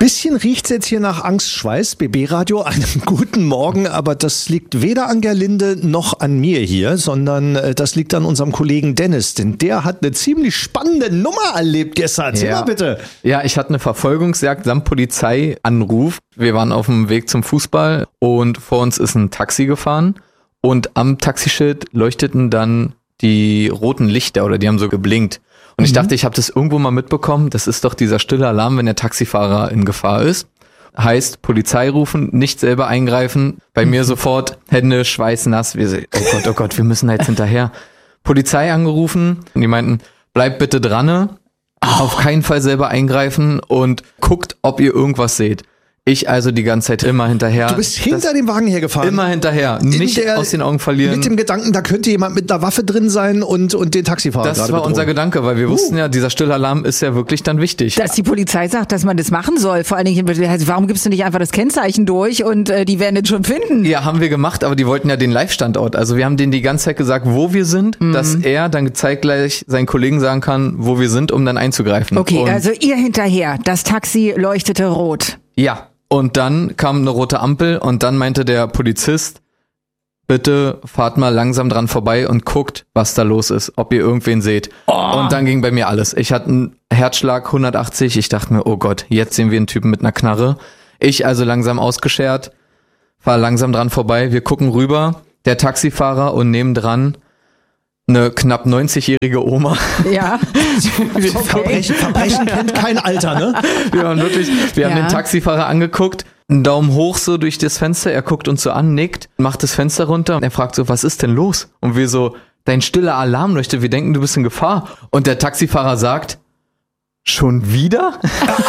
bisschen riecht's jetzt hier nach Angstschweiß. BB Radio, einen guten Morgen, aber das liegt weder an Gerlinde noch an mir hier, sondern das liegt an unserem Kollegen Dennis, denn der hat eine ziemlich spannende Nummer erlebt gestern. Erzähl mal bitte. Ja, ich hatte eine Verfolgungsjagd samt Polizeianruf. Wir waren auf dem Weg zum Fußball und vor uns ist ein Taxi gefahren und am Taxischild leuchteten dann die roten Lichter oder die haben so geblinkt. Und ich dachte, ich habe das irgendwo mal mitbekommen. Das ist doch dieser stille Alarm, wenn der Taxifahrer in Gefahr ist. Heißt, Polizei rufen, nicht selber eingreifen. Bei mir sofort Hände schweißnass. Oh Gott, wir müssen da jetzt hinterher. Polizei angerufen und die meinten, bleibt bitte dran, auf keinen Fall selber eingreifen und guckt, ob ihr irgendwas seht. Ich also die ganze Zeit immer hinterher. Du bist hinter dem Wagen hergefahren? Immer hinterher, nicht aus den Augen verlieren. Mit dem Gedanken, da könnte jemand mit einer Waffe drin sein und den Taxifahrer gerade Das war bedrohen. unser Gedanke, weil wir wussten ja, dieser Stillalarm ist ja wirklich dann wichtig. Dass die Polizei sagt, dass man das machen soll. Vor allen Dingen, warum gibst du nicht einfach das Kennzeichen durch und die werden es schon finden? Ja, haben wir gemacht, aber die wollten ja den Live-Standort. Also wir haben denen die ganze Zeit gesagt, wo wir sind, dass er dann zeitgleich seinen Kollegen sagen kann, wo wir sind, um dann einzugreifen. Okay, und also ihr hinterher. Das Taxi leuchtete rot. Ja. Und dann kam eine rote Ampel und dann meinte der Polizist, bitte fahrt mal langsam dran vorbei und guckt, was da los ist, ob ihr irgendwen seht. Und dann ging bei mir alles. Ich hatte einen Herzschlag 180, ich dachte mir, oh Gott, jetzt sehen wir einen Typen mit einer Knarre. Ich also langsam ausgeschert, fahr langsam dran vorbei, wir gucken rüber, der Taxifahrer und nebendran eine knapp 90-jährige Oma. Ja. Verbrechen kennt kein Alter, ne? Wir haben den Taxifahrer angeguckt, einen Daumen hoch so durch das Fenster, er guckt uns so an, nickt, macht das Fenster runter und er fragt so, was ist denn los? Und wir so, dein stiller Alarm leuchtet, wir denken, du bist in Gefahr. Und der Taxifahrer sagt, schon wieder?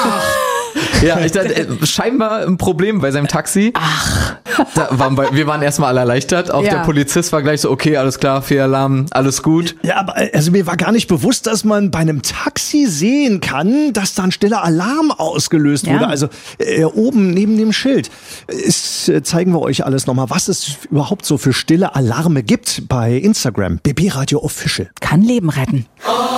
Ja, ich dachte, scheinbar ein Problem bei seinem Taxi. Wir waren erstmal alle erleichtert. Auch der Polizist war gleich so, okay, alles klar, Fehlalarm, alles gut. Ja, aber also mir war gar nicht bewusst, dass man bei einem Taxi sehen kann, dass da ein stiller Alarm ausgelöst wurde. Also oben neben dem Schild. Zeigen wir euch alles nochmal, was es überhaupt so für stille Alarme gibt bei Instagram. BB Radio Official. Kann Leben retten.